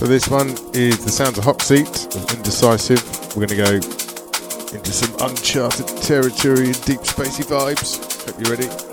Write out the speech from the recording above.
So this one is the sounds of Hot Seat of Indecisive. We're going to go into some uncharted territory and deep spacey vibes. Hope you're ready.